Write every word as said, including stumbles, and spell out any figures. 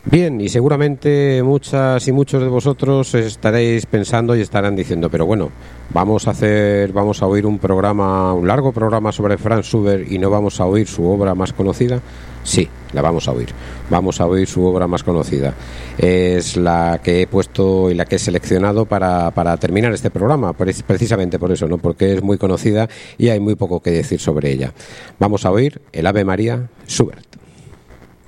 Bien, y seguramente muchas y muchos de vosotros estaréis pensando y estarán diciendo, pero bueno, vamos a hacer, vamos a oír un programa, un largo programa sobre Franz Schubert y no vamos a oír su obra más conocida. Sí, la vamos a oír. Vamos a oír su obra más conocida. Es la que he puesto y la que he seleccionado para, para terminar este programa, precisamente por eso, ¿no? Porque es muy conocida y hay muy poco que decir sobre ella. Vamos a oír el Ave María Schubert.